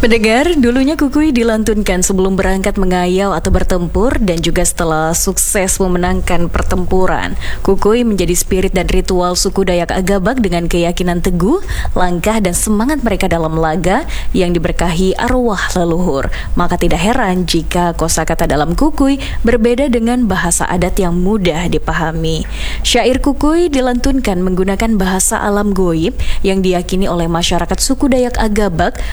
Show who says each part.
Speaker 1: Pendengar, dulunya kukui dilantunkan sebelum berangkat mengayal atau bertempur dan juga setelah sukses memenangkan pertempuran. Kukui menjadi spirit dan ritual suku Dayak Agabak dengan keyakinan teguh, langkah dan semangat mereka dalam laga yang diberkahi arwah leluhur. Maka tidak heran jika kosakata dalam kukui berbeda dengan bahasa adat yang mudah dipahami. Syair kukui dilantunkan menggunakan bahasa alam goib yang diyakini oleh masyarakat suku Dayak Agabak